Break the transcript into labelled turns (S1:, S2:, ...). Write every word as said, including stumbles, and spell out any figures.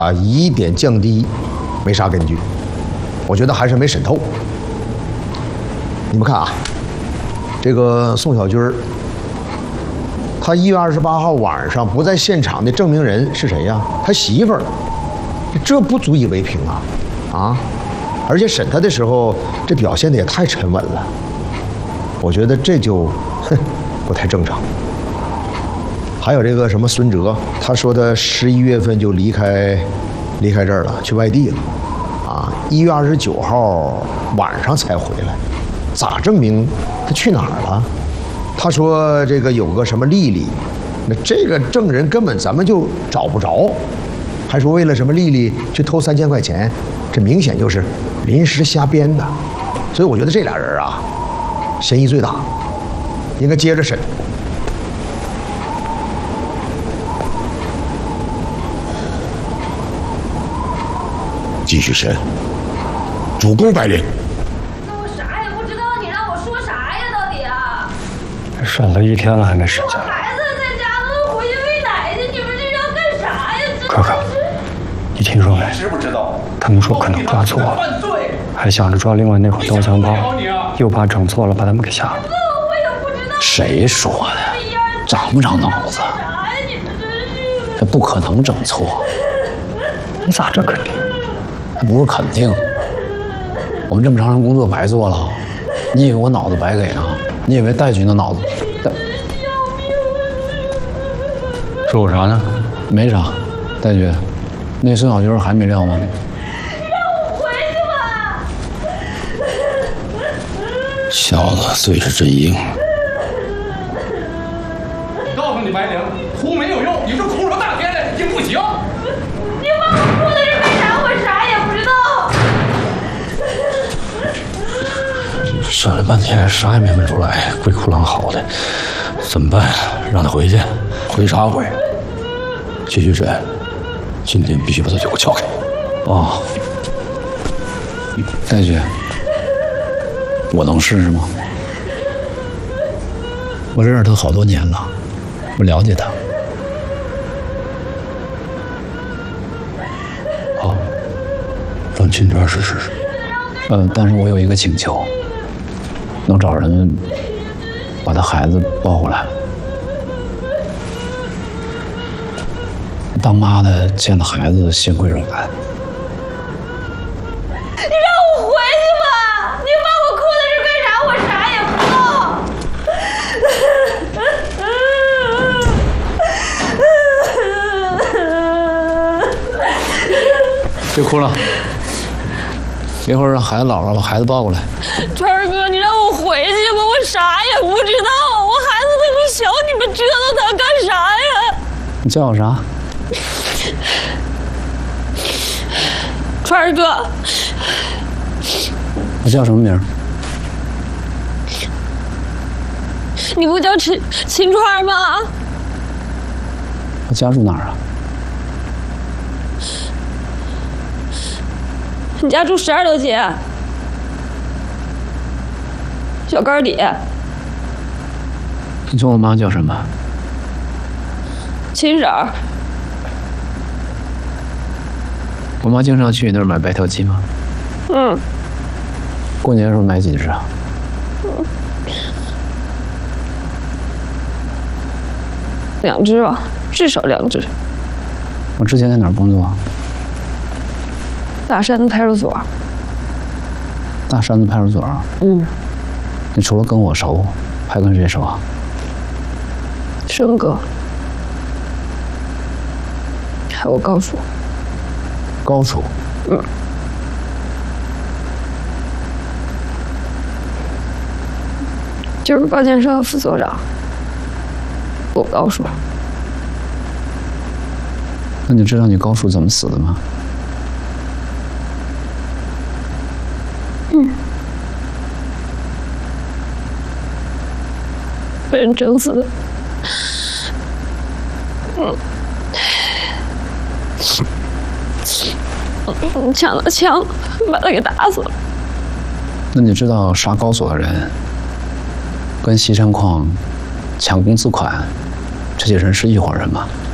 S1: 啊，疑点降低，没啥根据，我觉得还是没审透。你们看啊，这个宋小军儿，他一月二十八号晚上不在现场的证明人是谁呀？他媳妇儿，这不足以为凭啊！啊，而且审他的时候，这表现的也太沉稳了，我觉得这就哼不太正常。还有这个什么孙哲，他说他十一月份就离开离开这儿了，去外地了，啊，一月二十九号晚上才回来，咋证明他去哪儿了？他说这个有个什么丽丽，那这个证人根本咱们就找不着，还说为了什么丽丽去偷三千块钱，这明显就是临时瞎编的。所以我觉得这俩人啊，嫌疑最大，应该接着审。
S2: 继续审，主供白领。
S3: 那我啥也不知道，你让我说啥呀？到底啊？
S4: 审了一天了，还没审下来。
S3: 孩子在家呢，回去喂奶去，你们这是要干啥呀？
S4: 可可，你听说没？
S5: 知不知道？
S4: 他们说可能抓错了，还想着抓另外那款刀枪包，又怕整错了把他们给吓了。
S3: 我也不知道。
S6: 谁说的？长不长脑子？
S3: 啥呀？你们真是。
S6: 这不可能整错。
S4: 你咋这肯定？
S6: 那不是肯定。我们这么长时间工作白做了，你以为我脑子白给呢？你以为戴军的脑子？戴
S4: 说我啥呢？
S6: 没啥，戴军，那孙小军还没撂吗？
S3: 让我回去吧。
S2: 小子嘴是真硬。
S5: 告诉你白灵，哭没有用，你这哭了大天的也不行。
S3: 你问我哭的是为啥？我啥也不知道。
S2: 审了半天，啥也没问出来，鬼哭狼嚎的，怎么办？让他回去，回啥回？继续审，今天必须把他给我撬开。
S6: 哦，戴军，我能试试吗？我认识他好多年了，我了解他。
S2: 好，让秦川试试。
S6: 呃，但是我有一个请求，能找人把他孩子抱回来。当妈的见了孩子心灰意冷。
S3: 你让我回去吧！你问我哭的是干啥？我啥也不
S6: 知道。别哭了，一会儿让孩子姥姥把孩子抱过来。
S3: 川儿哥，你让我回去吧，我啥也不知道，我孩子那么小，你们折腾他干啥呀？
S6: 你叫我啥？
S3: 川儿哥，
S6: 我叫什么名？
S3: 你不叫秦秦川吗？
S6: 我家住哪儿啊？
S3: 你家住十二楼街，小杆底。
S6: 你说我妈叫什么？
S3: 秦婶儿。
S6: 我妈经常去你那儿买白条鸡吗？
S3: 嗯。
S6: 过年的时候买几只啊？
S3: 嗯。两只吧，至少两只。
S6: 我之前在哪儿工作啊？
S3: 大山子派出所。
S6: 大山子派出所。
S3: 嗯。
S6: 你除了跟我熟，还跟谁熟啊？
S3: 生哥，还有高叔。
S6: 高叔。
S3: 嗯。就是保健社副所长。我高叔。
S6: 那你知道你高叔怎么死的吗？
S3: 嗯。被人整死的。嗯。抢了枪，把他给打死了。
S6: 那你知道杀高所的人跟西山矿抢公司款这些人是一伙人吗？